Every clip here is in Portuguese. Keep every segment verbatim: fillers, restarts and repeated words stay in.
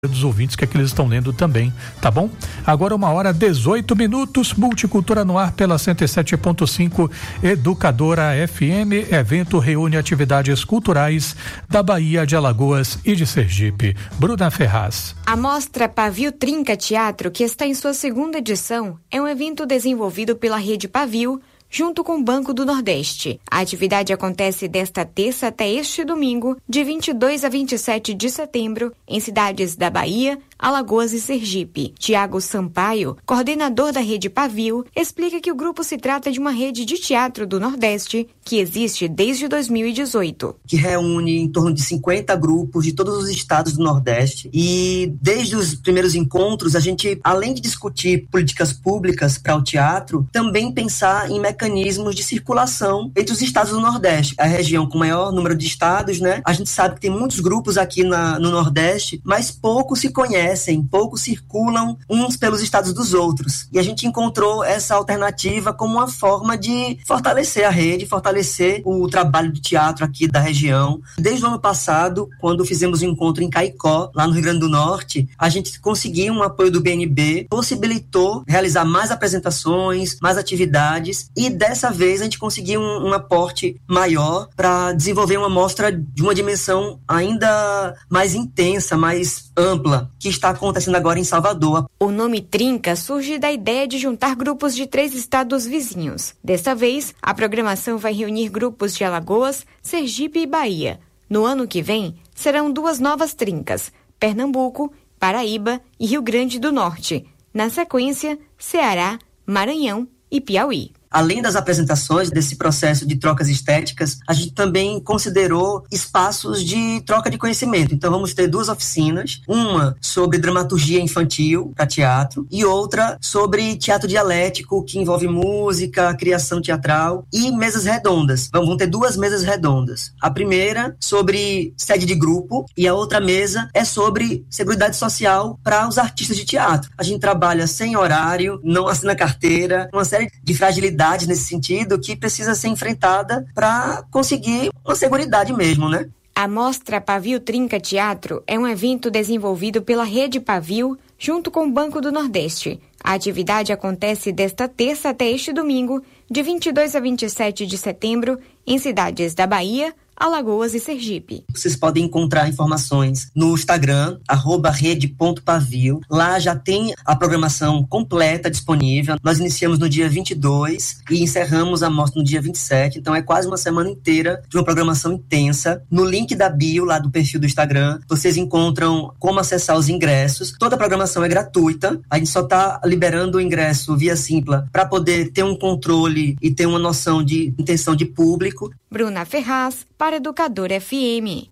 dos ouvintes que, é que eles estão lendo também, tá bom? Agora uma hora dezoito minutos, Multicultura no ar pela cento e sete ponto cinco Educadora F M. Evento reúne atividades culturais da Bahia, de Alagoas e de Sergipe. Bruna Ferraz. A mostra Pavio Trinca Teatro, que está em sua segunda edição, é um evento desenvolvido pela Rede Pavio, junto com o Banco do Nordeste. A atividade acontece desta terça até este domingo, de vinte e dois a vinte e sete de setembro, em cidades da Bahia, Alagoas e Sergipe. Tiago Sampaio, coordenador da Rede Pavio, explica que o grupo se trata de uma rede de teatro do Nordeste que existe desde dois mil e dezoito. Que reúne em torno de cinquenta grupos de todos os estados do Nordeste, e desde os primeiros encontros a gente, além de discutir políticas públicas para o teatro, também pensar em mecanismos de circulação entre os estados do Nordeste. A região com maior número de estados, né? A gente sabe que tem muitos grupos aqui na, no Nordeste, mas poucos se conhecem, poucos circulam uns pelos estados dos outros. E a gente encontrou essa alternativa como uma forma de fortalecer a rede, fortalecer o trabalho de teatro aqui da região. Desde o ano passado, quando fizemos um encontro em Caicó, lá no Rio Grande do Norte, a gente conseguiu um apoio do B N B, possibilitou realizar mais apresentações, mais atividades, e dessa vez a gente conseguiu um, um aporte maior para desenvolver uma mostra de uma dimensão ainda mais intensa, mais ampla, que está acontecendo agora em Salvador. O nome Trinca surge da ideia de juntar grupos de três estados vizinhos. Dessa vez, a programação vai reunir grupos de Alagoas, Sergipe e Bahia. No ano que vem, serão duas novas trincas, Pernambuco, Paraíba e Rio Grande do Norte. Na sequência, Ceará, Maranhão e Piauí. Além das apresentações desse processo de trocas estéticas, a gente também considerou espaços de troca de conhecimento. Então vamos ter duas oficinas, uma sobre dramaturgia infantil para teatro e outra sobre teatro dialético, que envolve música, criação teatral, e mesas redondas. Vamos ter duas mesas redondas. A primeira sobre sede de grupo e a outra mesa é sobre seguridade social para os artistas de teatro. A gente trabalha sem horário, não assina carteira, uma série de fragilidades nesse sentido que precisa ser enfrentada para conseguir uma seguridade mesmo, né? A mostra Pavio Trinca Teatro é um evento desenvolvido pela Rede Pavio junto com o Banco do Nordeste. A atividade acontece desta terça até este domingo, de vinte e dois a vinte e sete de setembro, em cidades da Bahia, Alagoas e Sergipe. Vocês podem encontrar informações no Instagram, arroba rede ponto pavio. Lá já tem a programação completa disponível. Nós iniciamos no dia vinte e dois e encerramos a mostra no dia vinte e sete. Então é quase uma semana inteira de uma programação intensa. No link da bio, lá do perfil do Instagram, vocês encontram como acessar os ingressos. Toda a programação é gratuita. A gente só está liberando o ingresso via Simpla para poder ter um controle e ter uma noção de intenção de público. Bruna Ferraz, para Educadora F M.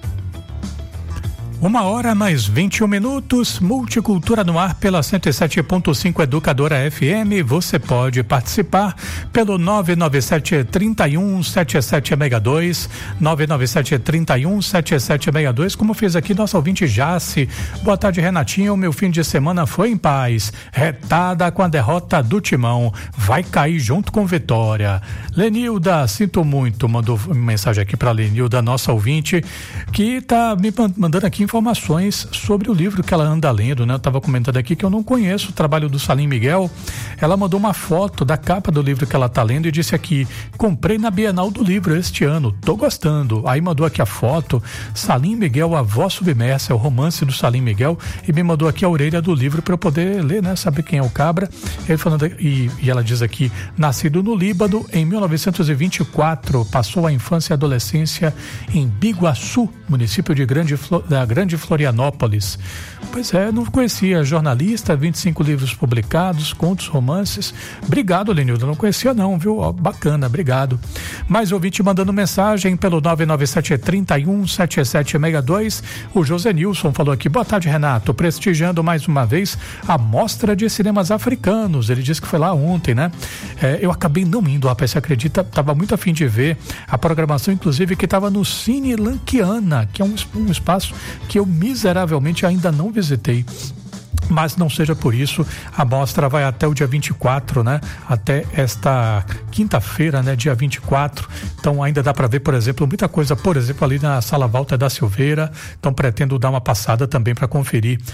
Uma hora mais vinte e um minutos, Multicultura no ar pela cento e sete ponto cinco Educadora F M. Você pode participar pelo nove nove sete, três um, sete sete seis dois, nove nove sete, três um, sete sete seis dois, como fez aqui nosso ouvinte Jace. Boa tarde, Renatinho, meu fim de semana foi em paz, retada com a derrota do Timão, vai cair junto com Vitória. Lenilda, sinto muito, mandou mensagem aqui para Lenilda, nossa ouvinte, que tá me mandando aqui informações sobre o livro que ela anda lendo, né? Eu estava comentando aqui que eu não conheço o trabalho do Salim Miguel. Ela mandou uma foto da capa do livro que ela está lendo e disse aqui: comprei na Bienal do Livro este ano, tô gostando. Aí mandou aqui a foto, Salim Miguel, A Voz Submersa, é o romance do Salim Miguel, e me mandou aqui a orelha do livro para eu poder ler, né? Saber quem é o cabra. Ele falando, e, e ela diz aqui: nascido no Líbano em mil novecentos e vinte e quatro, passou a infância e adolescência em Biguaçu, município de Grande da Grande de Florianópolis. Pois é, não conhecia. Jornalista, vinte e cinco livros publicados, contos, romances. Obrigado, Lenildo, não conhecia não, viu? Ó, bacana, obrigado. Mais ouvinte mandando mensagem pelo nove nove sete, três um, sete sete seis dois. O José Nilson falou aqui: boa tarde, Renato, prestigiando mais uma vez a Mostra de Cinemas Africanos. Ele disse que foi lá ontem, né? É, eu acabei não indo, rapaz, você acredita? Tava muito afim de ver a programação, inclusive, que estava no Cine Lanquiana, que é um, um espaço que eu miseravelmente ainda não visitei. mas não seja por isso. A mostra vai até o dia vinte e quatro, né? Até esta quinta-feira, né? Dia vinte e quatro. Então ainda dá para ver, por exemplo, muita coisa, por exemplo, ali na Sala Walter da Silveira. Então pretendo dar uma passada também para conferir